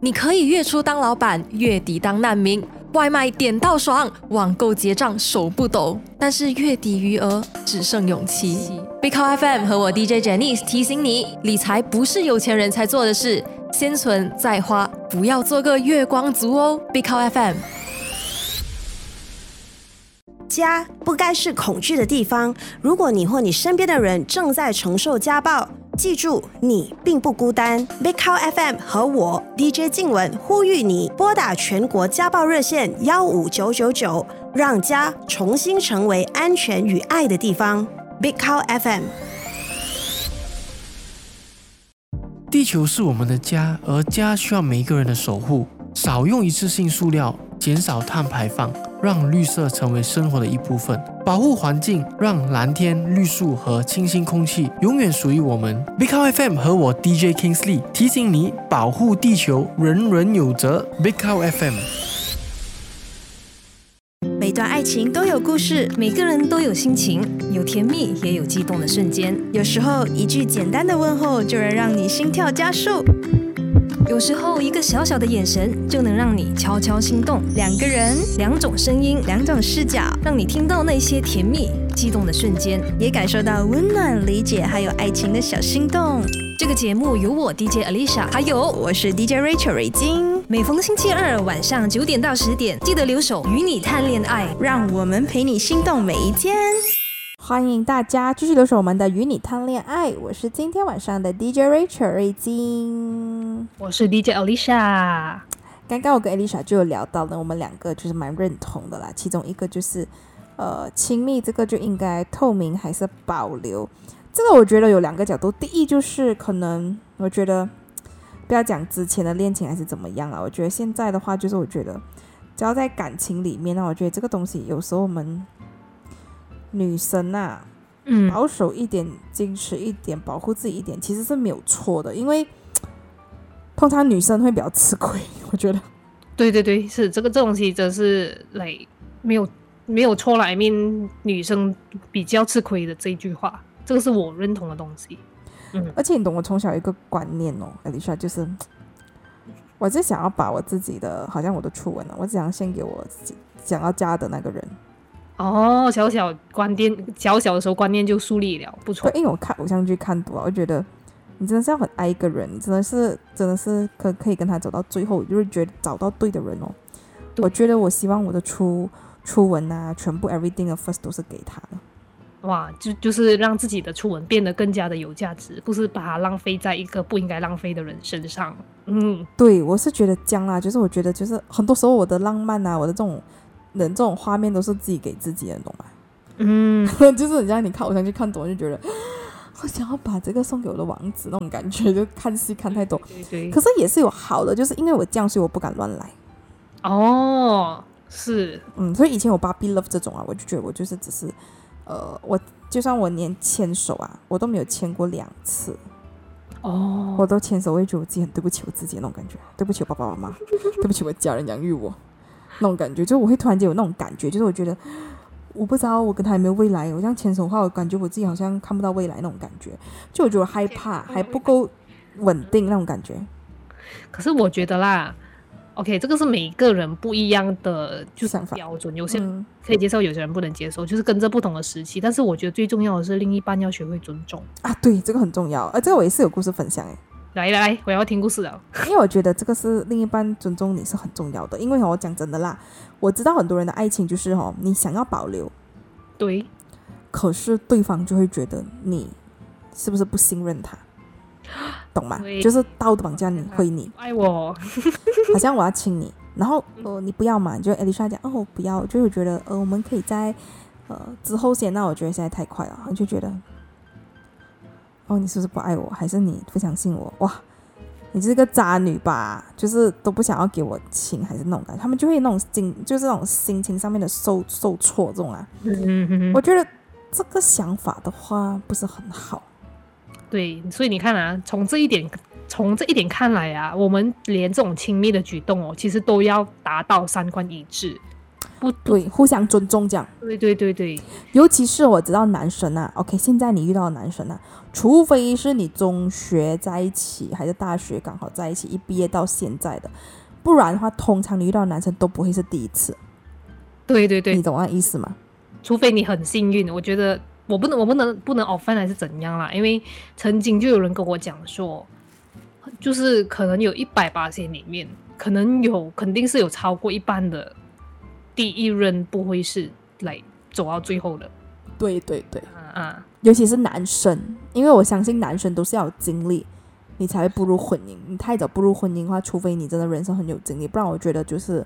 你可以月初当老板，月底当难民，外卖点到爽，网购结账手不抖，但是月底余额只剩勇气。Big Cow FM 和我 DJ Janice 提醒你，理财不是有钱人才做的事，先存再花，不要做个月光族哦。Big Cow FM。 家不该是恐惧的地方。如果你或你身边的人正在承受家暴，记住，你并不孤单。Big Cow FM 和我 DJ 静雯呼吁你拨打全国家暴热线15999，让家重新成为安全与爱的地方。Big Cow FM。 地球是我们的家，而家需要每一个人的守护。少用一次性塑料，减少碳排放，让绿色成为生活的一部分。保护环境，让蓝天、绿树和清新空气永远属于我们。Big Cow FM 和我 DJ Kingsley 提醒你，保护地球，人人有责。Big Cow FM。 每段爱情都有故事， 每个人都有心情，有甜蜜，也有激动的瞬间。 有时候一句简单的问候就能让你心跳加速。 有时候一个小小的眼神就能让你悄悄心动。 两个人， 两种声音， 两种视角， 让你听到那些甜蜜激动的瞬间， 也感受到温暖、理解还有爱情的小心动。 这个节目由我 DJ Alicia 还有我是 DJ Rachel 瑞金， 每逢星期二晚上9点到10点，记得留守与你谈恋爱， 让我们陪你心动每一天。 欢迎大家继续留守我们的与你谈恋爱，我是今天晚上的 DJ Rachel 瑞金， 我是 DJ Alicia。 刚刚我跟 Alicia 就有聊到了，我们两个就是蛮认同的啦，其中一个就是亲密这个就应该透明还是保留，这个我觉得有两个角度。第一就是可能我觉得不要讲之前的恋情还是怎么样啦，我觉得现在的话就是我觉得只要在感情里面呢，我觉得这个东西有时候我们女生啊，保守一点，矜持一点，保护自己一点，其实是没有错的，因为通常女生会比较吃亏，我觉得。 对对对，是这东西真是没有错啦，I mean 女生比较吃亏的这一句话，这个是我认同的东西。 而且你懂，我从小有一个观念哦，Alicia，就是我是想要把我自己的，好像我的初吻啊，我只想献给我自己想要嫁的那个人。 哦，小小的时候观念就树立了，不错。 对，因为我看偶像剧看多了，我觉得你真的是要很爱一个人，你真的是可以跟他走到最后，就是觉得找到对的人哦。我觉得我希望我的初吻啊，全部 everything of first 都是给他的。 哇，就是让自己的初吻变得更加的有价值，不是把它浪费在一个不应该浪费的人身上。 对，我是觉得这样啦，就是我觉得就是很多时候我的浪漫啊，我的这种画面都是自己给自己的，懂吗？就是你像你看偶像剧看多就觉得我想要把这个送给我的王子那种感觉，就看戏看太多。 对。 可是也是有好的，就是因为我这样，所以我不敢乱来。 哦，是。 所以以前我Puppy Love 这种啊，我就觉得我就是只是我就算我连牵手啊，我都没有牵过2次。我都牵手，我会觉得我自己很对不起我自己的那种感觉，对不起我爸爸妈妈，对不起我家人养育我那种感觉，就我会突然间有那种感觉，就是我觉得我不知道我跟他有没有未来，我这样牵手的话，我感觉我自己好像看不到未来那种感觉，就我觉得我害怕，还不够稳定那种感觉。 可是我觉得啦 ，OK， 这个是每一个人不一样的就是标准，有些人可以接受，有些人不能接受，就是跟着不同的时期。但是我觉得最重要的是另一半要学会尊重啊，对，这个很重要。这个我也是有故事分享来，我要听故事了。 因为我觉得这个是另一半尊重你是很重要的，因为我讲真的啦，我知道很多人的爱情就是你想要保留， 对， 可是对方就会觉得你是不是不信任他，懂吗？就是道德绑架你，会你爱我， 好像我要亲你，然后你不要嘛，你就 Alicia 讲我不要，就会觉得我们可以在之后先，那我觉得现在太快了，你就觉得你是不是不爱我，还是你不相信我？哇，你是个渣女吧？就是都不想要给我亲，还是那种感觉，他们就会那种就是那种心情上面的受挫这种啊。我觉得这个想法的话不是很好。 对，所以你看啊，从这一点看来啊，我们连这种亲密的举动其实都要达到3观一致。 不对，互相尊重这样。 对， 尤其是我知道男生啊 ，OK， 现在你遇到的男生啊，除非是你中学在一起，还是大学刚好在一起，一毕业到现在的，不然的话，通常你遇到的男生都不会是第一次。 对， 你懂那意思吗？ 除非你很幸运，我觉得我不能 offend 还是怎样啦，因为曾经就有人跟我讲说，就是可能有100%里面，肯定是有超过一半的第一任不会是来走到最后的。 对，尤其是男生，因为我相信男生都是要有经历，你才会步入婚姻。你太早步入婚姻的话，除非你真的人生很有经历，不然我觉得就是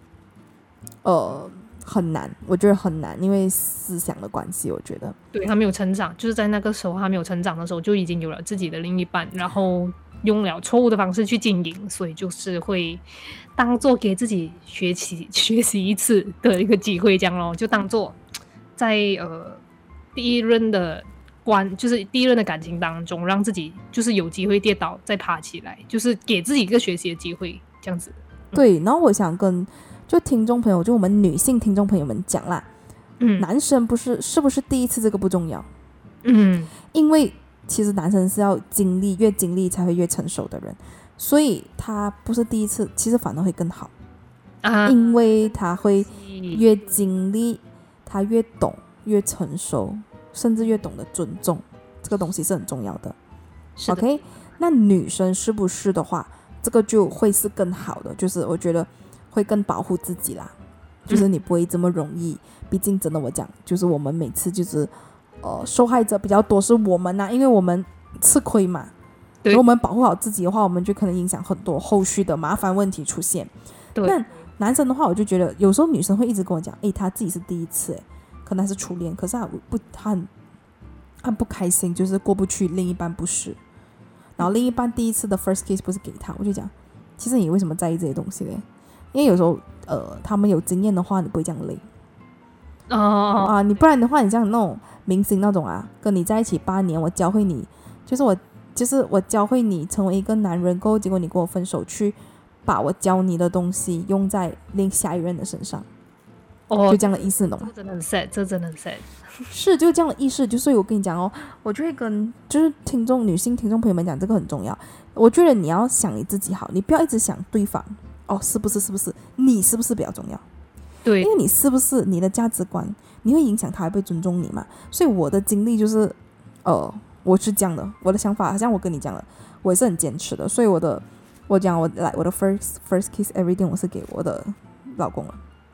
很难，我觉得很难，因为思想的关系，我觉得对他没有成长，就是在那个时候他没有成长的时候，就已经有了自己的另一半，然后用了错误的方式去经营，所以就是会当做给自己学习一次的一个机会，这样咯，就当做在第一任的感情当中，让自己就是有机会跌倒再爬起来，就是给自己一个学习的机会，这样子。 对，然后我想跟就听众朋友，就我们女性听众朋友们讲啦，男生是不是第一次这个不重要，因为其实男生是要越经历才会越成熟的人，所以他不是第一次，其实反而会更好，因为他会越经历，他越懂，越成熟，甚至越懂得尊重，这个东西是很重要的。OK， 那女生是不是的话，这个就会是更好的，就是我觉得会更保护自己啦，就是你不会这么容易，毕竟真的我讲，就是我们每次就是受害者比较多是我们因为我们吃亏嘛，如果我们保护好自己的话，我们就可能影响很多后续的麻烦问题出现。那男生的话，我就觉得有时候女生会一直跟我讲，他自己是第一次，可能还是初恋，可是他很不开心，就是过不去另一半不是，然后另一半第一次的 first kiss 不是给他，我就讲，其实你为什么在意这些东西嘞？因为有时候他们有经验的话，你不会这样累你不然的话，你像那种明星那种跟你在一起8年，我教会你，就是我教会你成为一个男人，过后结果你跟我分手，去把我教你的东西用在下一任的身上，就这样的意思，懂吗？ 这真的很 sad， 这真的很 sad。 是，就这样的意思。就所以我跟你讲我就会跟就是女性听众朋友们讲，这个很重要。我觉得你要想你自己好，你不要一直想对方是不是你是不是比较重要？ 对， 因为你是不是你的价值观，你会影响他会不会尊重你嘛。所以我的经历就是我是这样的，我的想法好像我跟你讲了，我也是很坚持的。所以我的 first kiss everything 我是给我的老公了。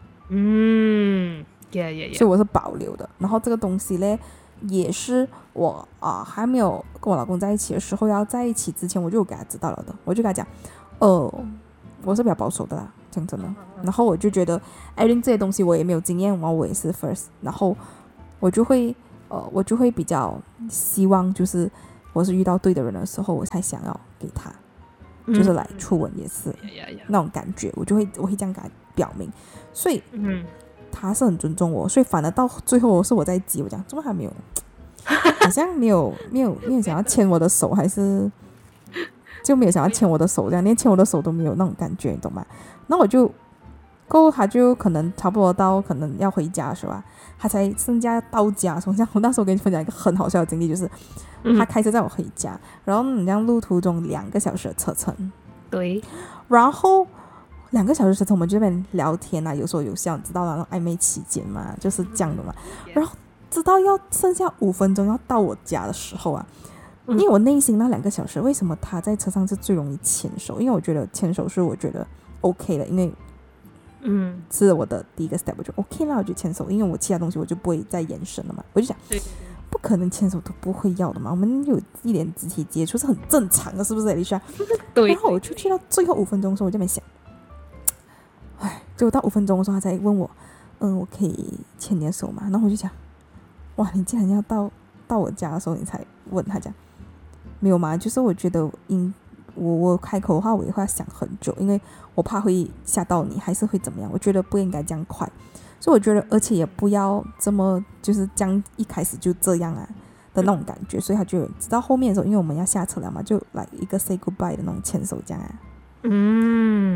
所以我是保留的。然后这个东西呢，也是我还没有跟我老公在一起的时候，要在一起之前我就给他知道了的。我就跟他讲我是比较保守的啦，讲真的。然后我就觉得这些东西我也没有经验，我也是 first， 然后我就会比较希望，就是我是遇到对的人的时候，我才想要给他，就是来初吻也是那种感觉，我会这样给他表明。所以他是很尊重我，所以反而到最后是我在急，我讲怎么还没有，好像没有想要牵我的手，还是就没有想要牵我的手，这样连牵我的手都没有那种感觉，你懂吗？那我就过后他就可能差不多到可能要回家是吧？他才剩下到家，从像我那时候跟你分享一个很好笑的经历，就是他开车载我回家，然后你这样路途中2个小时的车程， 对， 然后2个小时车程我们就在那边聊天有时候有像知道那种暧昧期间嘛，就是这样的嘛。然后直到要剩下5分钟要到我家的时候因为我内心那2个小时，为什么他在车上是最容易牵手？因为我觉得牵手是我觉得 OK 的，因为是我的第一个 step， 我就 OK 啦，我就牵手，因为我其他东西我就不会再延伸了嘛。我就想不可能牵手都不会要的嘛，我们有一点肢体接触是很正常的，是不是 Alicia？ 对。然后我就去到最后5分钟的时候，我就在那边想，结果到5分钟的时候他才问我我可以牵你的手吗？然后我就讲，哇，你竟然要到我家的时候你才问。他讲没有嘛，就是我觉得我开口的话我也会要想很久，因为我怕会吓到你，还是会怎么样，我觉得不应该这样快，所以我觉得而且也不要这么就是这样一开始就这样的那种感觉。所以他就直到后面的时候，因为我们要下车了嘛，就来一个 say goodbye 的那种牵手这样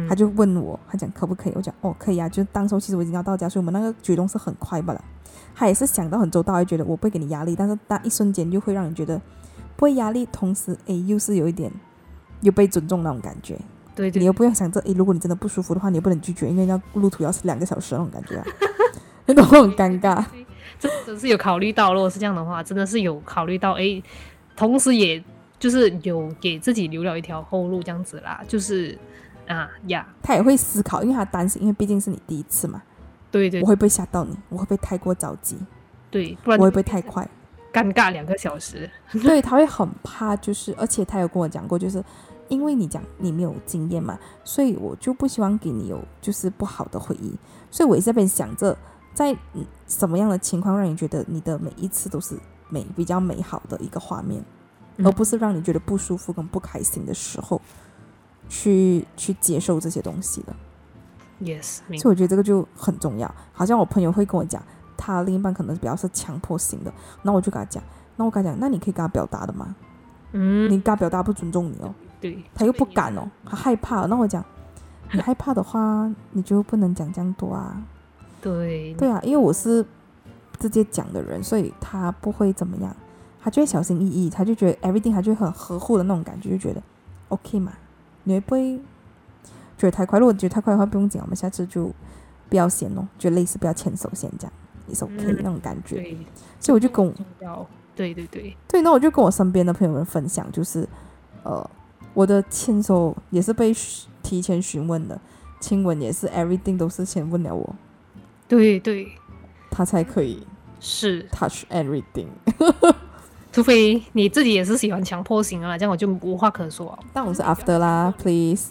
他就问我，他讲可不可以，我讲可以啊，就当时候其实我已经要到家，所以我们那个举动是很快罢了。他也是想到很周到，会觉得我不会给你压力，但是那一瞬间就会让人觉得不会压力，同时又是有一点有被尊重那种感觉。 对对， 你又不要想着如果你真的不舒服的话，你也不能拒绝，因为那路途要是2个小时那种感觉啊，那种很尴尬。 这真是有考虑到，如果是这样的话，真的是有考虑到，同时也就是有给自己留了一条后路，这样子啦，就是他也会思考，因为他担心，因为毕竟是你第一次嘛。 对对， 我会不会吓到你？我会不会太过着急？ 对，不然我会不会太快？ 尴尬2个小时。 对，他会很怕，就是而且他有跟我讲过，就是因为你讲你没有经验嘛，所以我就不希望给你有就是不好的回忆，所以我也在那边想着，在什么样的情况让你觉得你的每一次都是比较美好的一个画面，而不是让你觉得不舒服跟不开心的时候去接受这些东西的。 Yes， 所以我觉得这个就很重要。好像我朋友会跟我讲，他另一半可能比较是强迫型的，然后我就跟他讲，那你可以跟他表达的吗？你跟他表达不尊重你哦。 对， 他又不敢哦，他害怕。那我讲，你害怕的话，你就不能讲这样多啊。 对啊，因为我是直接讲的人，所以他不会怎么样，他就会小心翼翼，他就觉得 everything 他就会很呵护的那种感觉，就觉得 OK 嘛。你会不会觉得太快？如果觉得太快的话，不用紧，我们下次就不要先哦，就类似不要牵手先这样，也是 OK 那种感觉。 对， 所以我就跟我对， 那我就跟我身边的朋友们分享，就是我的牵手也是被提前询问的，亲吻也是 everything 都是先问了我， 对， 他才可以是 touch everything 除非你自己也是喜欢强迫型的啦，这样我就无话可说。 但我是 after 啦 please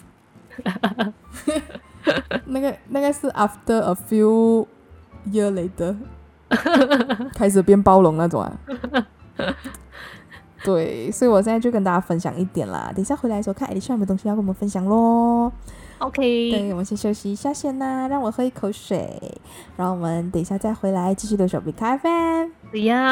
那个是 after a few year later 开始变暴龙那种啊对，所以我现在就跟大家分享一点啦，等一下回来的时候看Alicia有没有东西要跟我们分享咯。 OK， 对，我们先休息一下先啦，让我喝一口水，然后我们等一下再回来继续留守BKFM。 对呀。